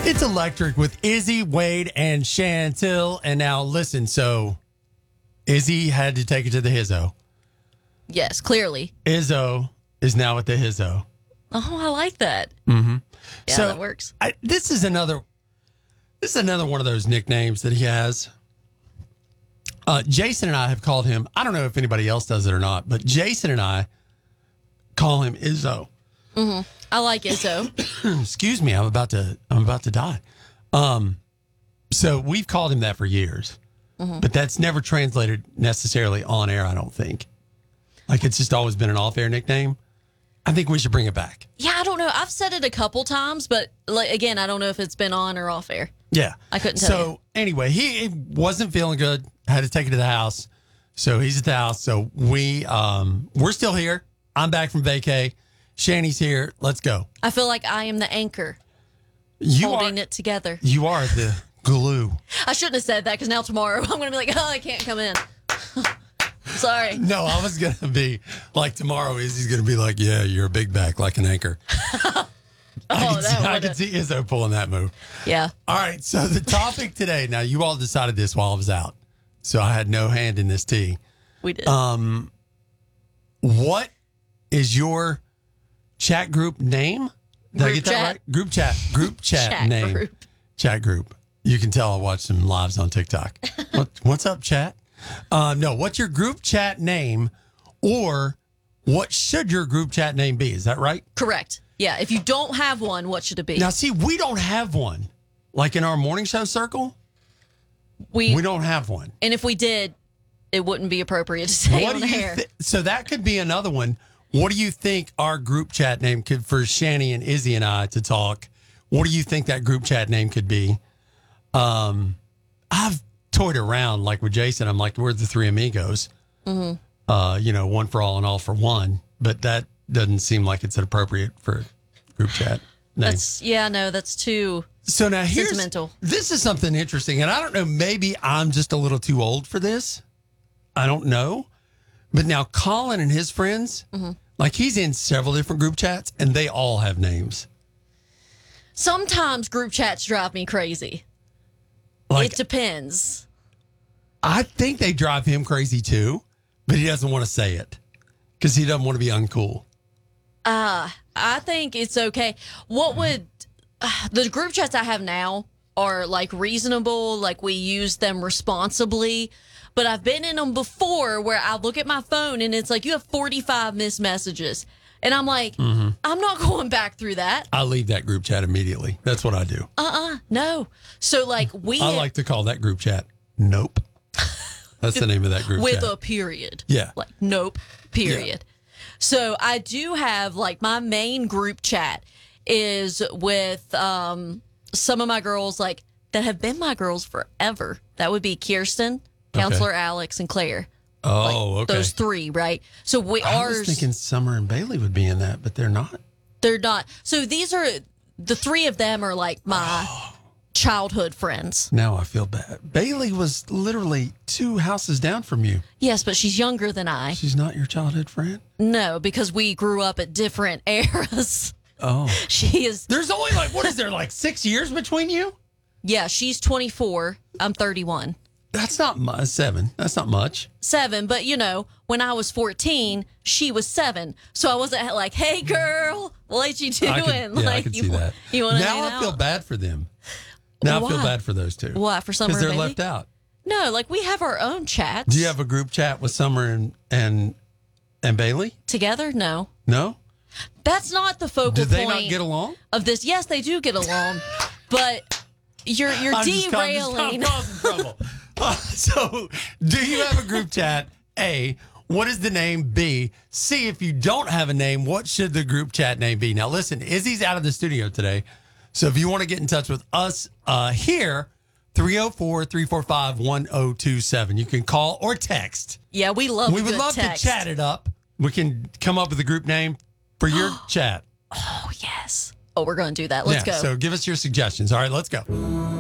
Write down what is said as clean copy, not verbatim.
It's electric with Izzy, Wade, and Chantel. And now listen, so Izzy had to take it to the Hizzo. Yes, clearly. Izzo is now at the Hizzo. Oh, I like that. Mm-hmm. Yeah, So, that works. This is another one of those nicknames that he has. Jason and I have called him. I don't know if anybody else does it or not, but Jason and I call him Izzo. Mm-hmm. I like Izzo. Excuse me, I'm about to die. So we've called him that for years, but that's never translated necessarily on air. I don't think. Like it's just always been an off-air nickname. I think we should bring it back. Yeah, I don't know. I've said it a couple times, but again, I don't know if it's been on or off air. Yeah, I couldn't tell you. So anyway, he wasn't feeling good. Had to take it to the house. So he's at the house. So we're still here. I'm back from vacay. Shani's here. Let's go. I feel like I am the anchor holding it together. You are the glue. I shouldn't have said that because now tomorrow I'm going to be like, I can't come in. Sorry. No, I was going to be like tomorrow Izzy's going to be like, yeah, you're a big back like an anchor. I could see Izzo pulling that move. Yeah. All right. So the topic today, now you all decided this while I was out. So I had no hand in this tea. We did. What is your chat group name? Did I get that right? Group chat name. Group. Chat group. You can tell I watch some lives on TikTok. What's up, chat? No, what's your group chat name, or what should your group chat name be? Is that right? Correct. Yeah. If you don't have one, what should it be? Now, see, we don't have one. Like in our morning show circle, we don't have one. And if we did, it wouldn't be appropriate to say on air. So that could be another one. What do you think our group chat name could, for Shani and Izzy and I to talk? What do you think that group chat name could be? I've toyed around like with Jason. I'm like, we're the three amigos. Mm-hmm. One for all and all for one. But that doesn't seem like it's appropriate for group chat name. That's too so now sentimental. This is something interesting, and I don't know. Maybe I'm just a little too old for this. I don't know. But now Colin and his friends, like he's in several different group chats, and they all have names. Sometimes group chats drive me crazy. It depends. I think they drive him crazy too, but he doesn't want to say it because he doesn't want to be uncool. I think it's okay. What would the group chats I have now are like reasonable, like we use them responsibly. But I've been in them before where I look at my phone and it's like, you have 45 missed messages. And I'm like, I'm not going back through that. I leave that group chat immediately. That's what I do. No. So like I like to call that group chat Nope. That's the name of that group with chat. a period. Yeah. Like nope, period. Yeah. So I do have like my main group chat is with some of my girls like that have been my girls forever. That would be Kirsten, Counselor Alex, and Claire. Oh, okay. Those three, right? So I was thinking Summer and Bailey would be in that, but they're not. They're not. So these are the three of them are like my childhood friends. Now I feel bad. Bailey was literally 2 houses down from you. Yes, but she's younger than I. She's not your childhood friend? No, because we grew up at different eras. Oh. She is. There's only what is there, 6 years between you? Yeah, she's 24. I'm 31. That's not 7. That's not much. 7, but when I was 14, she was 7. So I wasn't like, "Hey, girl, what you doing?" I can see that. You want to now I feel bad for them. Now I feel bad for those two. Why? For Summer? Because they're and Bailey? left out. No, we have our own chats. Do you have a group chat with Summer and Bailey together? No. No. That's not the focal point. Do they not get along? Of this? Yes, they do get along, but you're derailing. I'm causing trouble. So, do you have a group chat? A, what is the name? B, C, if you don't have a name, what should the group chat name be? Now, listen, Izzy's out of the studio today. So, if you want to get in touch with us here, 304-345-1027. You can call or text. Yeah, we would love text. To chat it up. We can come up with a group name for your chat. Oh, yes. Oh, we're going to do that. Let's go. So, give us your suggestions. All right, let's go.